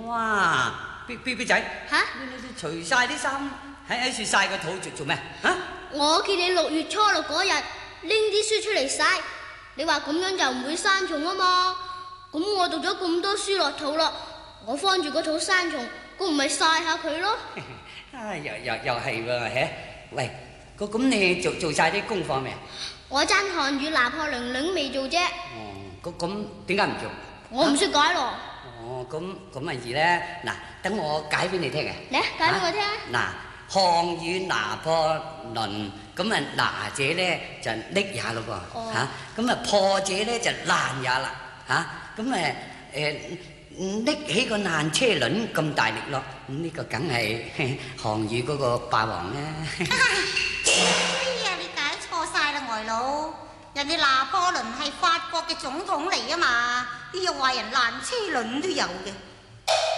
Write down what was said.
哇！B 仔嚇！ 你除晒啲衫喺處曬個肚做咩啊？ 我見你6月初6嗰日拎啲書出嚟曬，你話咁樣就唔會生蟲啊嘛？咁我讀咗咁多書落肚啦，我放住個肚生蟲，咁唔係曬下佢咯？ 又係喎，喂，咁你做晒啲功課未啊？ 我爭漢語拿破崙崙未做啫。 咁點解唔做？ 我唔識解咯。 咁咪易咧。嗱，等我解俾你聽嘅。 嚟解俾我聽。 嗱，漢語拿破崙，咁啊拿者咧就匿也咯噃，咁啊破者咧就爛也啦，咁拎起個爛車輪咁大力咯，咁呢個梗係韓語嗰個霸王啦。 哎呀，你解錯晒啦，外佬！人哋拿破崙係法國嘅總統嚟啊嘛，呢又話人爛車輪都有嘅。